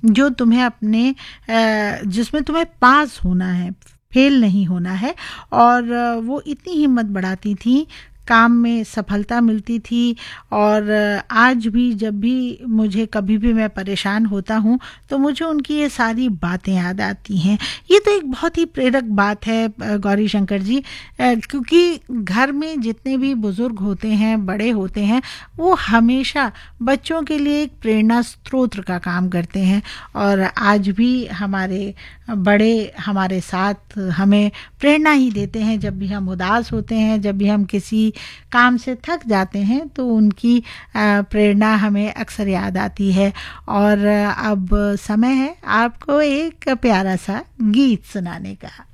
जो तुम्हें अपने जिसमें तुम्हें पास होना है, फेल नहीं होना है। और वो इतनी हिम्मत बढ़ाती थी, काम में सफलता मिलती थी। और आज भी जब भी मुझे कभी भी मैं परेशान होता हूँ तो मुझे उनकी ये सारी बातें याद आती हैं। ये तो एक बहुत ही प्रेरक बात है गौरी शंकर जी, क्योंकि घर में जितने भी बुजुर्ग होते हैं, बड़े होते हैं, वो हमेशा बच्चों के लिए एक प्रेरणा स्रोत का काम करते हैं। और आज भी हमारे बड़े हमारे साथ हमें प्रेरणा ही देते हैं। जब भी हम उदास होते हैं, जब भी हम किसी काम से थक जाते हैं, तो उनकी प्रेरणा हमें अक्सर याद आती है। और अब समय है आपको एक प्यारा सा गीत सुनाने का।